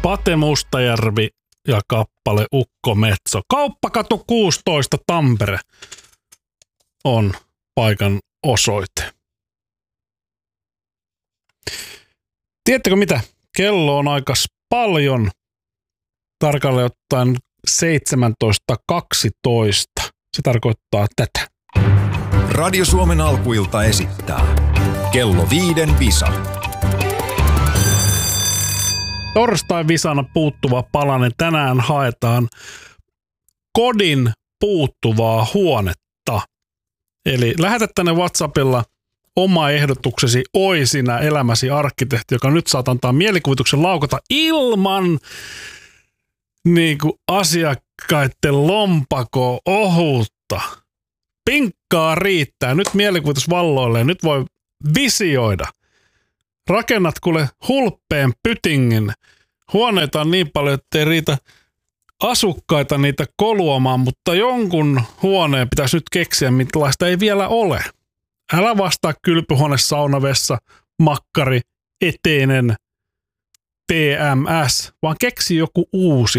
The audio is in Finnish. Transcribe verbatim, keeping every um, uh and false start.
Pate Mustajärvi ja kappale Ukko Metso. Kauppakatu kuusitoista Tampere on paikan osoite. Tiedättekö mitä? Kello on aika paljon. Tarkalleen ottaen seitsemäntoista kaksitoista. Se tarkoittaa tätä. Radio Suomen alkuilta esittää Kello viiden visa. Torstai visana puuttuva palanen. Tänään haetaan kodin puuttuvaa huonetta. Eli lähetä tänne WhatsAppilla oma ehdotuksesi Oi sinä elämäsi arkkitehti, joka nyt saat antaa mielikuvituksen laukata ilman niin kuin asiakkaiden lompako ohuutta. Pinkkaa riittää. Nyt mielikuvitus valloille. Nyt voi visioida. Rakennat kuule hulppeen pytingin. Huoneita on niin paljon, ettei riitä asukkaita niitä koluamaan, mutta jonkun huoneen pitäisi nyt keksiä, millaista ei vielä ole. Älä vastaa kylpyhuone, saunavessa, makkari, eteinen, P M S, vaan keksi joku uusi